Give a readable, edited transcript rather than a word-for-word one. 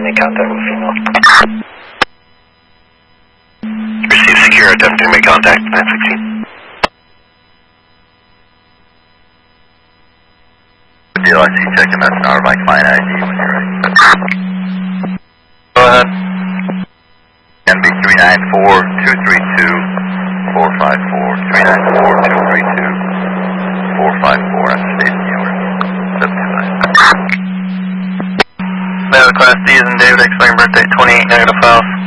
make contact with female. Receive secure, attempting to make contact, 916. DLRG checking that's an by client ID when you're ready. Go ahead. NB 394-232-454, 394-232-454, that's State New York, 729. Class D is in David, explain birthday, 28 -5.